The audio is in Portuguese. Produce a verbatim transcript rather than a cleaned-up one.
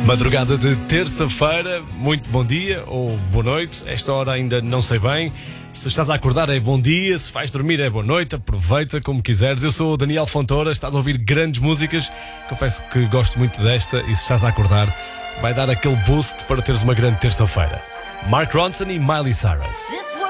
Madrugada de terça-feira, muito bom dia ou boa noite. Esta hora ainda não sei bem. Se estás a acordar é bom dia, se vais dormir é boa noite, aproveita como quiseres. Eu sou o Daniel Fontoura, estás a ouvir grandes músicas. Confesso que gosto muito desta e se estás a acordar vai dar aquele boost para teres uma grande terça-feira. Mark Ronson e Miley Cyrus.